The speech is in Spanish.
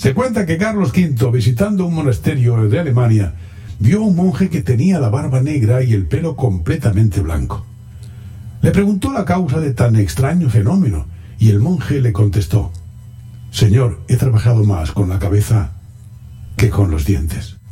Se cuenta que Carlos V, visitando un monasterio de Alemania, vio a un monje que tenía la barba negra y el pelo completamente blanco. Le preguntó la causa de tan extraño fenómeno, y el monje le contestó: «Señor, he trabajado más con la cabeza que con los dientes».